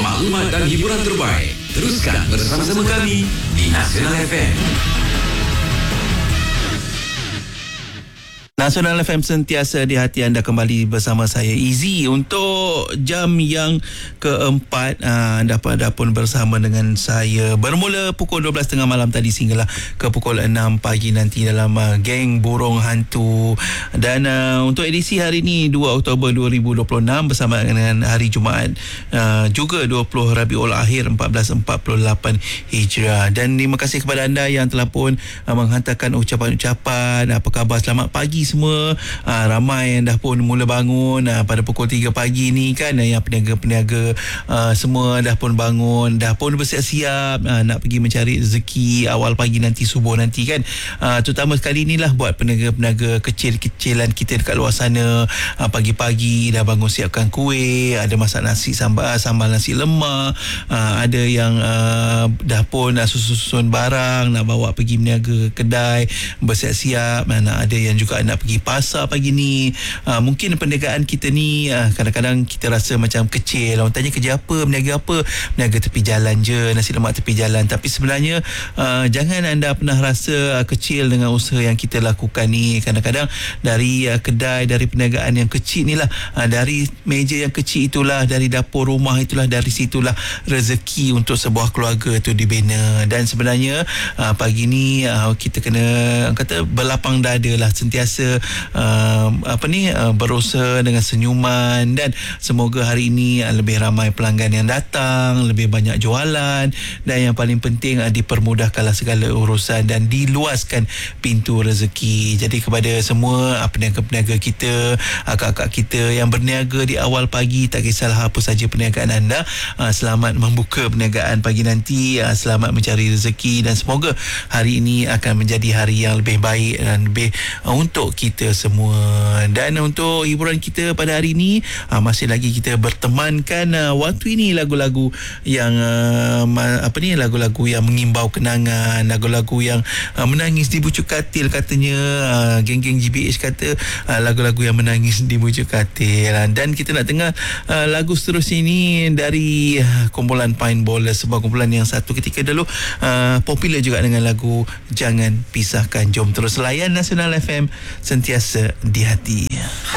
maklumat dan hiburan terbaik. Teruskan bersama-sama kami di Nasional FM. Nasional FM sentiasa di hati anda, kembali bersama saya Izzy untuk jam yang keempat. Anda pun bersama dengan saya bermula pukul 12.30 malam tadi sehinggalah ke pukul 6 pagi nanti dalam Geng Burung Hantu. Dan untuk edisi hari ini 2 Oktober 2026 bersama dengan hari Jumaat juga 20 Rabiul Akhir 1448 Hijrah. Dan terima kasih kepada anda yang telah pun menghantarkan ucapan-ucapan apa khabar, selamat pagi semua. Ramai yang dah pun mula bangun pada pukul 3 pagi ni kan, yang peniaga-peniaga semua dah pun bangun, dah pun bersiap-siap nak pergi mencari rezeki awal pagi nanti, subuh nanti kan. Terutama sekali inilah buat peniaga-peniaga kecil-kecilan kita dekat luar sana. Pagi-pagi dah bangun siapkan kuih, ada masak nasi sambal nasi lemak, ada yang dah pun susun barang nak bawa pergi meniaga kedai, bersiap-siap. Ada yang juga nak pergi pasar pagi ni. Mungkin perniagaan kita ni kadang-kadang kita rasa macam kecil. Orang tanya kerja apa, berniaga apa, berniaga tepi jalan je, nasi lemak tepi jalan. Tapi sebenarnya jangan anda pernah rasa kecil dengan usaha yang kita lakukan ni. Kadang-kadang dari kedai, dari perniagaan yang kecil ni lah, dari meja yang kecil itulah, dari dapur rumah itulah, dari situlah rezeki untuk sebuah keluarga tu dibina. Dan sebenarnya pagi ni kita kena kata berlapang dada lah, sentiasa berusaha dengan senyuman, dan semoga hari ini lebih ramai pelanggan yang datang, lebih banyak jualan, dan yang paling penting dipermudahkanlah segala urusan dan diluaskan pintu rezeki. Jadi kepada semua peniaga-peniaga kita, akak-akak kita yang berniaga di awal pagi, tak kisahlah apa saja perniagaan anda, selamat membuka perniagaan pagi nanti, selamat mencari rezeki, dan semoga hari ini akan menjadi hari yang lebih baik dan lebih untuk kita semua. Dan untuk hiburan kita pada hari ini, masih lagi kita bertemankan waktu ini lagu-lagu yang lagu-lagu yang mengimbau kenangan, lagu-lagu yang menangis di bucuk katil katanya. Geng-geng GBH kata lagu-lagu yang menangis di bucuk katil. Dan kita nak dengar lagu seterusnya ini dari kumpulan Pine Bowlers, sebuah kumpulan yang satu ketika dulu popular juga dengan lagu Jangan Pisahkan. Jom terus layan Nasional FM, sentiasa di hati.